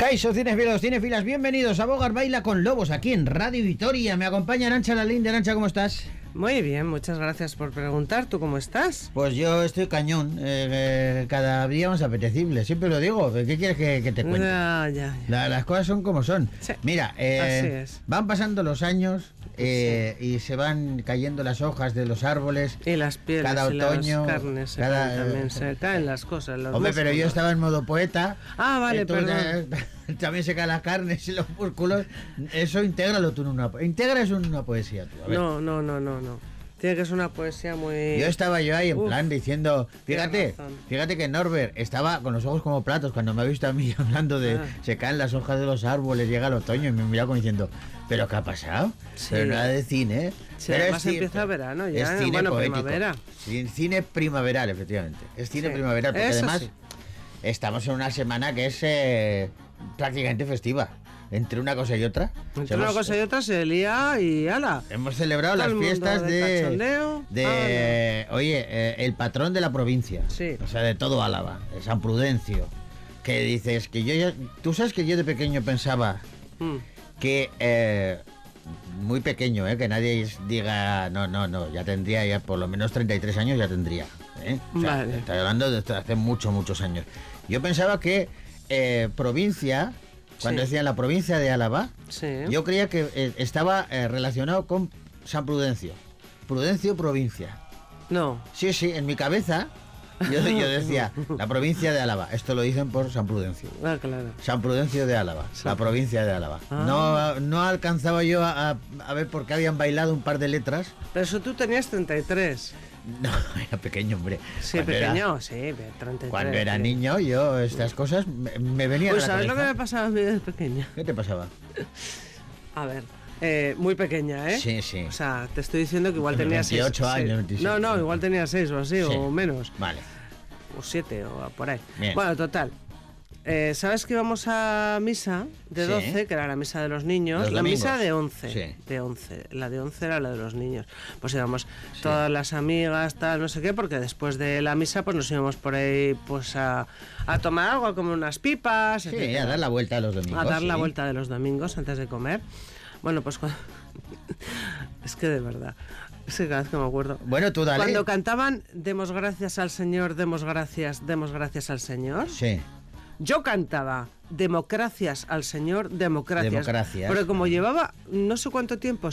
Kaixo, cinefilas, bienvenidos a Bogar Baila con Lobos, aquí en Radio Vitoria. Me acompaña Arantxa Lalinde. Arantxa, ¿cómo estás? Muy bien, muchas gracias por preguntar. ¿Tú cómo estás? Pues yo estoy cañón, cada día más apetecible, siempre lo digo. ¿Qué quieres que te cuente? Ya. Las cosas son como son. Sí. Mira, Así es. van pasando los años y se van cayendo las hojas de los árboles. Y las pieles cada y otoño, las carnes también se caen las cosas. Los Hombre, pero yo músculos. estaba en modo poeta. Ah, vale, entonces, también se caen las carnes y los músculos. Eso intégralo tú en una poesía. Integra eso en una poesía tú. A ver. No. Tiene que ser una poesía muy... Yo estaba ahí en plan diciendo, fíjate que Norbert estaba con los ojos como platos cuando me ha visto a mí hablando de se caen las hojas de los árboles, llega el otoño, y me miraba como diciendo, ¿pero qué ha pasado? Sí. Pero nada de cine, Sí, pero además empieza verano ya, es cine bueno, poético. primavera. Sí, cine primaveral, efectivamente. Es cine Sí, primaveral, porque eso además sí. estamos en una semana que es prácticamente festiva. Entre una cosa y otra. Entre una cosa y otra se lía y ala. Hemos celebrado Todo las el mundo fiestas de cachondeo. el patrón de la provincia. Sí. O sea, de todo Álava, de San Prudencio. Que dices que yo ya... Tú sabes que yo de pequeño pensaba que... muy pequeño, que nadie diga... No, ya tendría, ya por lo menos 33 años ya tendría. O sea, Vale. estoy hablando de hace muchos años. Yo pensaba que provincia... Cuando Sí. decían la provincia de Álava, Sí. yo creía que estaba relacionado con San Prudencio. Prudencio, provincia. No. Sí, en mi cabeza yo decía la provincia de Álava. Esto lo dicen por San Prudencio. Ah, claro. San Prudencio de Álava, la provincia de Álava. Ah. No alcanzaba yo a ver por qué habían bailado un par de letras. Pero eso tú tenías 33. No, era pequeño, hombre. Sí, Cuando pequeño, sí, 33. Cuando era sí. niño, yo estas cosas me venían Pues a la ¿sabes lo que cabeza. me pasaba a mí de pequeña? ¿Qué te pasaba? A ver, muy pequeña, ¿eh? Sí. O sea, te estoy diciendo que igual tenía 28 6. años, 27. No, igual tenía 6 o así, Sí. o menos. Vale. O 7, o por ahí. Bien. Bueno, total. ¿Sabes que íbamos a misa de Sí. 12, que era la misa de los niños? Los La misa domingos. de 11. Sí. De 11. La de 11 era la de los niños. Pues íbamos todas las amigas, tal, no sé qué, porque después de la misa pues nos íbamos por ahí pues a tomar algo, a comer unas pipas. Sí, etcétera. a dar la vuelta a los domingos. A dar la sí. vuelta de los domingos antes de comer. Bueno, pues es que de verdad, es que cada vez que me acuerdo. Bueno, tú dale. Cuando cantaban demos gracias al Señor, demos gracias al Señor, Sí. yo cantaba democracias al Señor, democracias. Democracias. Pero como llevaba no sé cuánto tiempo